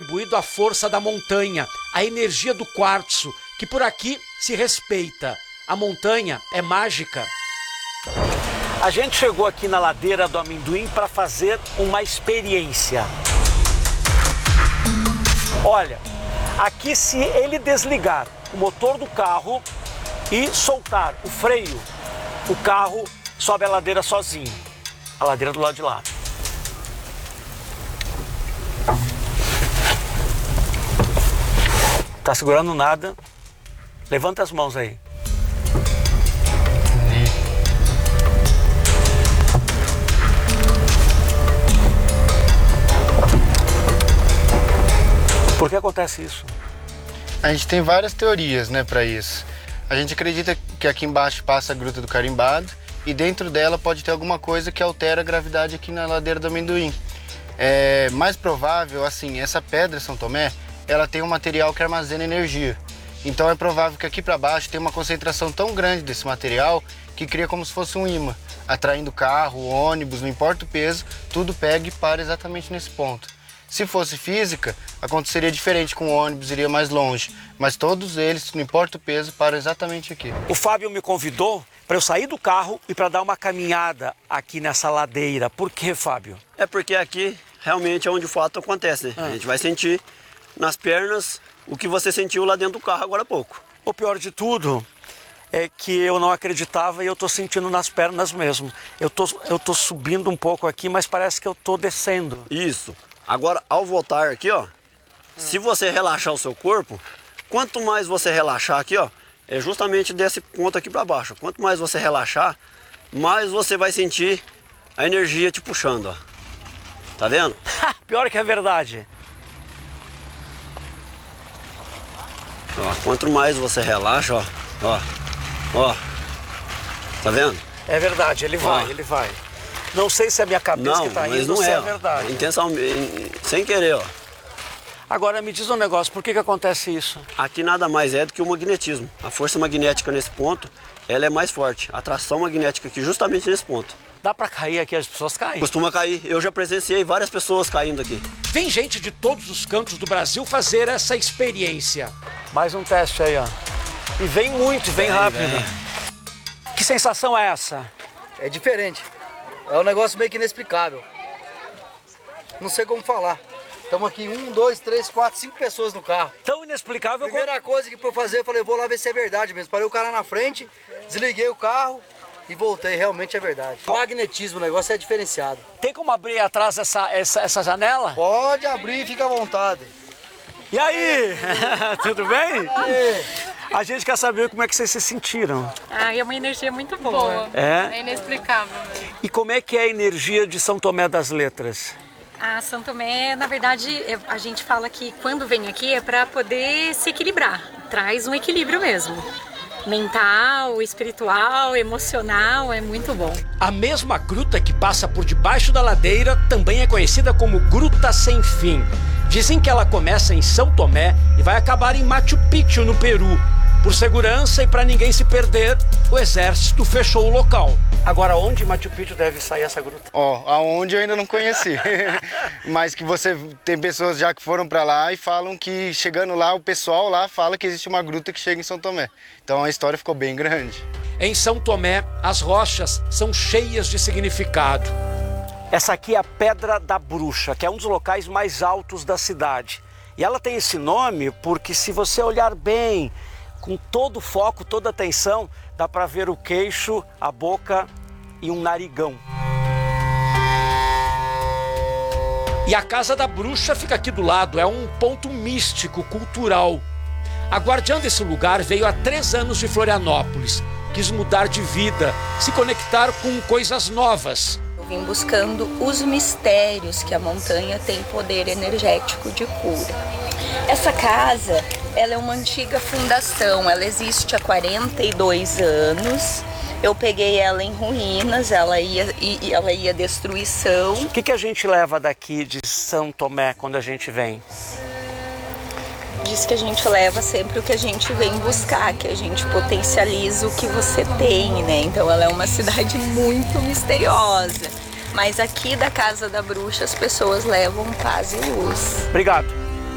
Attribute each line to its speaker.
Speaker 1: atribuído à força da montanha, à energia do quartzo, que por aqui se respeita. A montanha é mágica. A gente chegou aqui na ladeira do Amendoim para fazer uma experiência. Olha, aqui se ele desligar o motor do carro e soltar o freio, o carro sobe a ladeira sozinho. A ladeira do lado de lá. Tá segurando nada? Levanta as mãos aí. Por que acontece isso?
Speaker 2: A gente tem várias teorias, né, para isso. A gente acredita que aqui embaixo passa a Gruta do Carimbado e dentro dela pode ter alguma coisa que altera a gravidade aqui na ladeira do Amendoim. É mais provável, assim, essa pedra São Tomé, ela tem um material que armazena energia. Então é provável que aqui para baixo tenha uma concentração tão grande desse material que cria como se fosse um imã, atraindo carro, ônibus, não importa o peso, tudo pega e para exatamente nesse ponto. Se fosse física, aconteceria diferente, com o ônibus, iria mais longe. Mas todos eles, não importa o peso, param exatamente aqui.
Speaker 1: O Fábio me convidou para eu sair do carro e para dar uma caminhada aqui nessa ladeira. Por que, Fábio?
Speaker 3: É porque aqui realmente é onde o fato acontece, né? A gente vai sentir nas pernas o que você sentiu lá dentro do carro agora há pouco.
Speaker 1: O pior de tudo é que eu não acreditava e eu tô sentindo nas pernas mesmo. Eu tô subindo um pouco aqui, mas parece que eu tô descendo.
Speaker 3: Isso. Agora, ao voltar aqui, ó, se você relaxar o seu corpo, quanto mais você relaxar aqui, ó, é justamente desse ponto aqui para baixo. Quanto mais você relaxar, mais você vai sentir a energia te puxando, ó. Tá vendo?
Speaker 1: Pior que é verdade.
Speaker 3: Ó, quanto mais você relaxa, ó, tá vendo?
Speaker 1: É verdade, ele vai, ele vai. Não sei se é a minha cabeça que tá indo ou se é verdade.
Speaker 3: Intenção, sem querer, ó.
Speaker 1: Agora me diz um negócio, por que acontece isso?
Speaker 3: Aqui nada mais é do que o magnetismo. A força magnética nesse ponto, ela é mais forte. A atração magnética aqui justamente nesse ponto.
Speaker 1: Dá pra cair aqui, as pessoas caem?
Speaker 3: Costuma cair. Eu já presenciei várias pessoas caindo aqui.
Speaker 1: Vem gente de todos os cantos do Brasil fazer essa experiência. Mais um teste aí, ó. E vem muito, vem rápido. Que sensação é essa?
Speaker 4: É diferente. É um negócio meio que inexplicável. Não sei como falar. Estamos aqui 1, 2, 3, 4, 5 pessoas no carro.
Speaker 1: Tão inexplicável como...
Speaker 4: Primeira coisa que eu fazer, eu falei, vou lá ver se é verdade mesmo. Parei o cara na frente, desliguei o carro e voltei. Realmente é verdade. O magnetismo, o negócio é diferenciado.
Speaker 1: Tem como abrir atrás essa janela?
Speaker 4: Pode abrir, fica à vontade.
Speaker 1: E aí? Tudo bem? A gente quer saber como é que vocês se sentiram.
Speaker 5: É uma energia muito boa.
Speaker 1: É?
Speaker 5: É inexplicável mesmo.
Speaker 1: E como é que é a energia de São Tomé das Letras?
Speaker 5: A São Tomé, na verdade, a gente fala que quando vem aqui é para poder se equilibrar. Traz um equilíbrio mesmo. Mental, espiritual, emocional, é muito bom.
Speaker 1: A mesma gruta que passa por debaixo da ladeira também é conhecida como Gruta Sem Fim. Dizem que ela começa em São Tomé e vai acabar em Machu Picchu, no Peru. Por segurança e para ninguém se perder, o exército fechou o local. Agora, onde em Machu Picchu deve sair essa gruta?
Speaker 2: Ó, aonde eu ainda não conheci. Mas que você tem pessoas já que foram para lá e falam que chegando lá, o pessoal lá fala que existe uma gruta que chega em São Tomé. Então a história ficou bem grande.
Speaker 1: Em São Tomé, as rochas são cheias de significado. Essa aqui é a Pedra da Bruxa, que é um dos locais mais altos da cidade. E ela tem esse nome porque, se você olhar bem, com todo o foco, toda a atenção, dá para ver o queixo, a boca e um narigão. E a Casa da Bruxa fica aqui do lado, é um ponto místico, cultural. A guardiã desse lugar veio há 3 anos de Florianópolis. Quis mudar de vida, se conectar com coisas novas.
Speaker 6: Eu vim buscando os mistérios que a montanha tem poder energético de cura. Essa casa, ela é uma antiga fundação, ela existe há 42 anos. Eu peguei ela em ruínas, ela ia destruição.
Speaker 1: O que a gente leva daqui de São Tomé quando a gente vem?
Speaker 6: Diz que a gente leva sempre o que a gente vem buscar, que a gente potencializa o que você tem, né? Então ela é uma cidade muito misteriosa. Mas aqui da Casa da Bruxa as pessoas levam paz e luz.
Speaker 1: Obrigado.